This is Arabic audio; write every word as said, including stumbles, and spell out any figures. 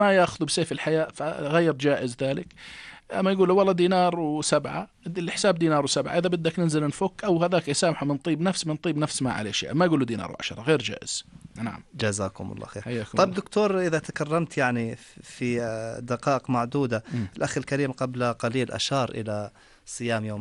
ما يأخذ بسيف الحياء فغير جائز ذلك. أما يقول له والله دينار وسبعة، الحساب دينار وسبعة، إذا بدك ننزل نفك أو هذاك يسامحه من طيب نفس، من طيب نفس ما عليه شيء، ما يقول له دينار وعشرة، غير جائز. نعم. جزاكم الله خير. حياكم طيب الله. دكتور، إذا تكرمت يعني في دقائق معدودة، م. الأخ الكريم قبل قليل أشار إلى صيام يوم